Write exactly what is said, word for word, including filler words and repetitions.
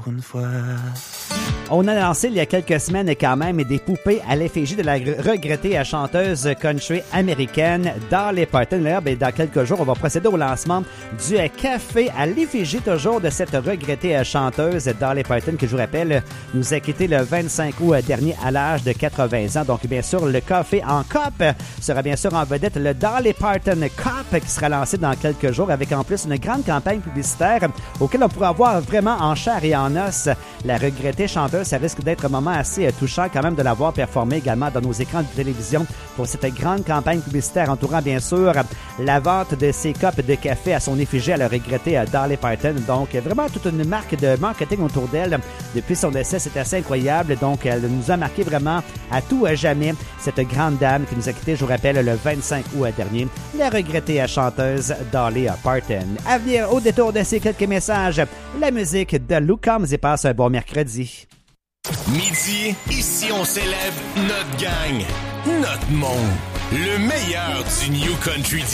Une fois. On a lancé il y a quelques semaines quand même des poupées à l'effigie de la regrettée chanteuse country américaine Dolly Parton. D'ailleurs, ben, dans quelques jours, on va procéder au lancement du café à l'effigie toujours de cette regrettée chanteuse Dolly Parton, qui, je vous rappelle, nous a quitté le vingt-cinq août dernier à l'âge de quatre-vingts ans. Donc, bien sûr, le café en Cup sera bien sûr en vedette le Dolly Parton Cup qui sera lancé dans quelques jours avec en plus une grande campagne publicitaire auquel on pourra voir vraiment en chair et en os la regrettée chanteuse. Ça risque d'être un moment assez touchant quand même de la voir performer également dans nos écrans de télévision pour cette grande campagne publicitaire entourant bien sûr la vente de ses copes de café à son effigie à la regrettée Dolly Parton. Donc vraiment toute une marque de marketing autour d'elle depuis son décès. C'est assez incroyable. Donc elle nous a marqué vraiment à tout à jamais, cette grande dame qui nous a quitté, je vous rappelle, le vingt-cinq août dernier, la regrettée chanteuse Dolly Parton. À venir au détour de ces quelques messages, la musique de Luke Combs et passe un bon mercredi. Midi, ici on célèbre notre gang, notre monde, le meilleur du New Country.